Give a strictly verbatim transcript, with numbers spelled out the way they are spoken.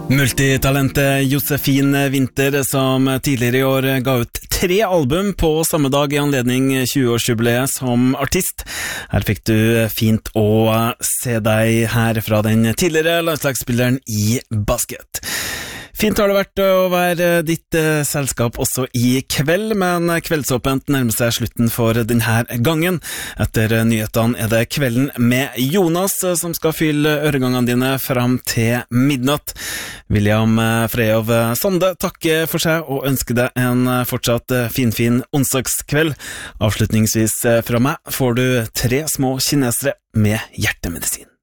Multitalentet Josefine Winther, som tidligere i år ga ut tre album på samme dag i anledning tjue-årsjubileet som artist. Her fikk du fint å se deg her fra den tidligere landslagsspilleren i basket. Fint har det vært å være ditt eh, selskap også i kveld, men Kveldsåpent nærmer seg slutten for denne gangen. Etter nyhetene er det Kvelden med Jonas som skal fylle øregangene dine fram til midnatt. William Freyov Sande takker for seg og ønsker deg en fortsatt fin-fin onsdagskveld. Avslutningsvis fra meg får du tre små kinesere med hjertemedisin.